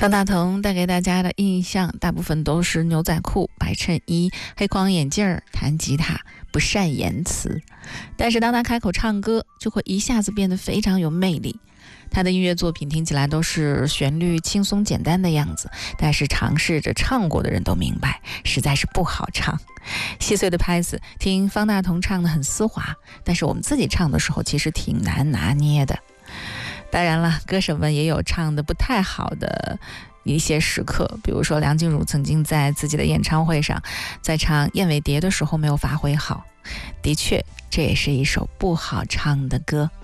方大同带给大家的印象大部分都是牛仔裤、白衬衣、黑框眼镜、弹吉他，不善言辞。但是当他开口唱歌，就会一下子变得非常有魅力。他的音乐作品听起来都是旋律轻松简单的样子，但是尝试着唱过的人都明白，实在是不好唱。细碎的拍子，听方大同唱得很丝滑，但是我们自己唱的时候其实挺难拿捏的。当然了，歌手们也有唱得不太好的一些时刻，比如说梁静茹曾经在自己的演唱会上，在唱《燕尾蝶》的时候没有发挥好。的确，这也是一首不好唱的歌。